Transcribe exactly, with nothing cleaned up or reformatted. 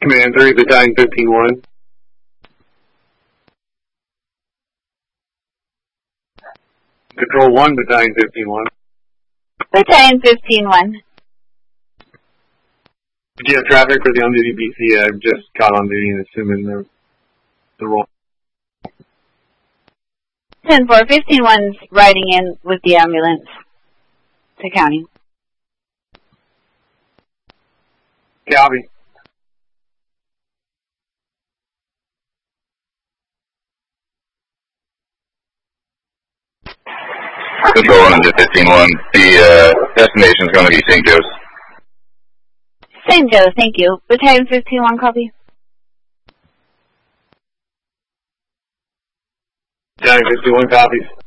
Command three, Battalion fifteen one. Control one, Battalion fifteen one. Battalion fifteen one. Do you have traffic for the on-duty B C? I've just got on duty and assuming the, the role. ten four, fifteen one's riding in with the ambulance to county. Copy. Control one to fifteen one. The uh, destination is going to be Saint Joe's. Saint Joe's, thank you. Battalion fifteen one, copy. Battalion fifteen one, copies.